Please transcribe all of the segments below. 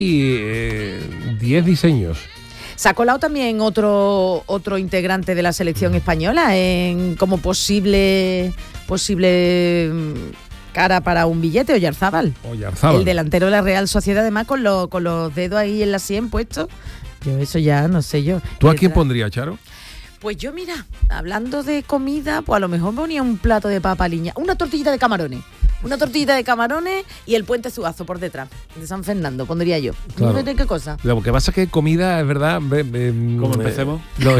Y 10 diseños. Se ha colado también otro integrante de la selección española como posible cara para un billete, Oyarzábal. El delantero de la Real Sociedad, además con los dedos ahí en la sien puestos. Yo eso ya no sé yo. ¿Tú a quién pondrías, Charo? Pues yo, mira, hablando de comida, pues a lo mejor ponía un plato de papa liña, una tortillita de camarones. Una tortillita de camarones y el puente Zuazo por detrás, de San Fernando, pondría yo. Claro. ¿No sé qué cosa? Lo que pasa es que comida, es verdad... ¿Cómo empecemos?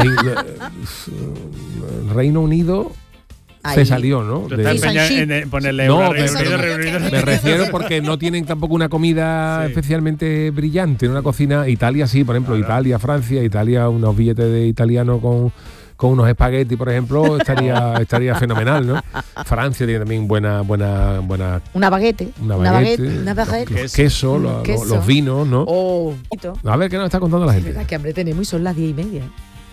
Reino Unido... Ahí. Se salió, ¿no? Ponerle no, me refiero porque no tienen tampoco una comida especialmente brillante, una cocina. Italia sí, por ejemplo, Italia, Francia, Italia, unos billetes de italiano con unos espaguetis, por ejemplo, estaría fenomenal, ¿no? Francia tiene también buena una baguette, queso, los vinos, ¿no? A ver qué nos está contando la gente. Es verdad que hambre tenemos y son las 10:30.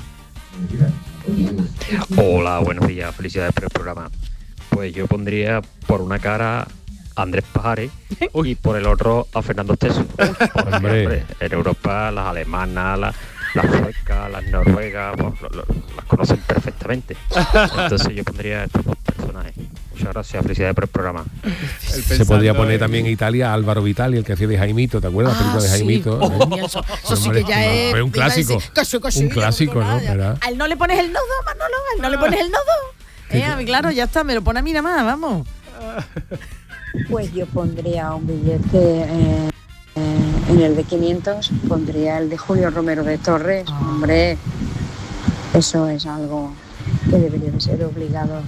Hola, buenos días, felicidades por el programa. Pues yo pondría por una cara a Andrés Pajares y por el otro a Fernando Esteso. Hombre, en Europa las alemanas, las suecas, las noruegas, las conocen perfectamente. Entonces yo pondría a estos dos personajes. Muchas gracias, felicidades por el programa. Se podría poner también en Italia Álvaro Vitali, el que hacía de Jaimito, ¿te acuerdas? La película de Jaimito. Eso sí que ya es un clásico. Un clásico, ¿no? ¿A él no le pones el nodo, Manolo? ¿A él no le pones el nodo? Claro, ya está, me lo pone a mí nada más, vamos. Pues yo pondría un billete en el de 500, pondría el de Julio Romero de Torres. Hombre, eso es algo que debería de ser obligado,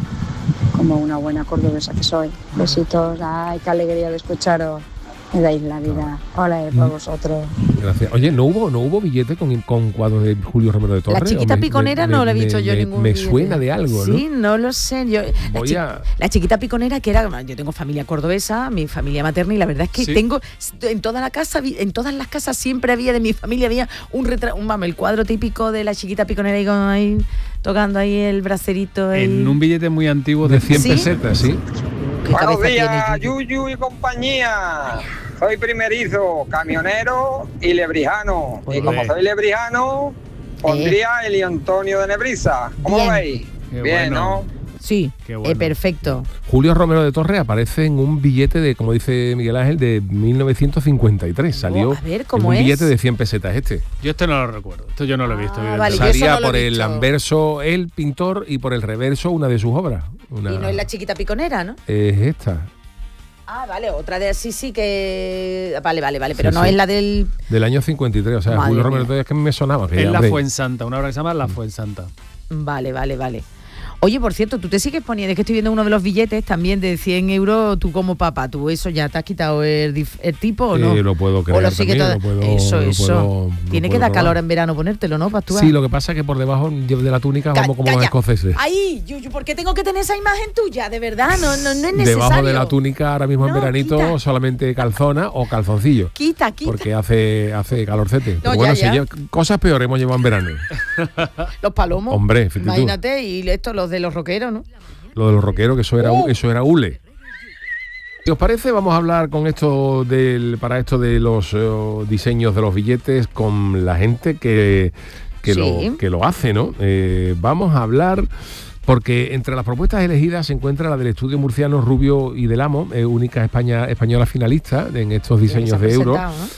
como una buena cordobesa que soy. Besitos, ay, qué alegría de escucharos, me dais la vida. Hola, para vosotros. Gracias. Oye, ¿no hubo billete con cuadros de Julio Romero de Torres? La chiquita piconera no la he visto yo ningún billete. Me suena de algo, ¿no? Sí, no lo sé. La chiquita piconera, que era... Yo tengo familia cordobesa, mi familia materna, y la verdad es que tengo... En todas las casas siempre había, de mi familia, había el cuadro típico de la chiquita piconera ahí tocando ahí el bracerito. En un billete muy antiguo de 100 pesetas, ¿sí? Buenos días, Yuyu y compañía. Soy primerizo, camionero y lebrijano. Y como soy lebrijano, pondría Elio Antonio de Nebrisa. ¿Cómo lo veis? Bien, ¿no? Sí, bueno. Perfecto. Julio Romero de Torres aparece en un billete de, como dice Miguel Ángel, de 1953. Salió en un billete de 100 pesetas Yo no lo recuerdo. Esto yo no lo he visto. Vale, salía por el anverso el pintor y por el reverso una de sus obras. Y no es la chiquita piconera, ¿no? Es esta. Vale, otra de sí que... Vale, pero no es la del año 53, o sea, Julio Romero de Torres, que me sonaba. Es la Fuensanta, una obra que se llama La Fuensanta. Vale. Oye, por cierto, tú te sigues poniendo, es que estoy viendo uno de los billetes también de 100 euros, tú como papá, ¿tú eso ya te has quitado el tipo o no? Lo puedo creer. ¿O lo sigue todo? Eso. Tiene que dar calor en verano ponértelo, ¿no? Sí, lo que pasa es que por debajo de la túnica vamos como los escoceses. Ay, Yuyu, ¿por qué tengo que tener esa imagen tuya? De verdad, no es necesario. Debajo de la túnica ahora mismo en veranito solamente calzona o calzoncillo. Quita. Porque hace calorcete. No, pero bueno, cosas peores hemos llevado en verano. Los palomos. Hombre, imagínate, y los de los rockeros, ¿no? Lo de los rockeros, que eso era hule. Si os parece, vamos a hablar con para esto de los diseños de los billetes con la gente que lo hace, ¿no? Vamos a hablar, porque entre las propuestas elegidas se encuentra la del estudio murciano Rubio y del Amo, única española finalista en estos diseños de euro.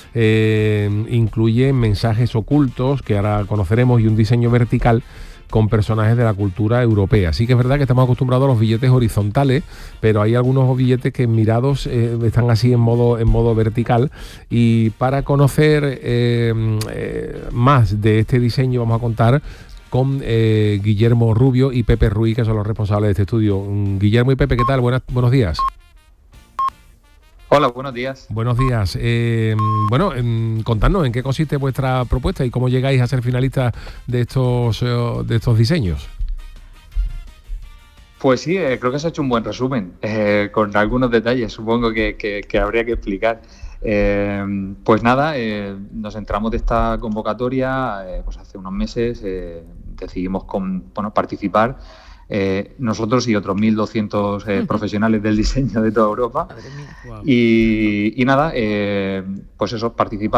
¿No? Incluye mensajes ocultos, que ahora conoceremos, y un diseño vertical con personajes de la cultura europea. Sí que es verdad que estamos acostumbrados a los billetes horizontales, pero hay algunos billetes que mirados están así en modo vertical. Y para conocer más de este diseño vamos a contar con Guillermo Rubio y Pepe Ruiz, que son los responsables de este estudio. Guillermo y Pepe, ¿qué tal? Buenos días. Hola, buenos días. Buenos días. Contadnos en qué consiste vuestra propuesta y cómo llegáis a ser finalistas de estos diseños. Pues sí, creo que se ha hecho un buen resumen, con algunos detalles, supongo que habría que explicar. Pues nada, nos entramos de esta convocatoria pues hace unos meses, decidimos participar. Nosotros y otros 1.200 profesionales del diseño de toda Europa. Wow. Y nada, pues eso, participamos.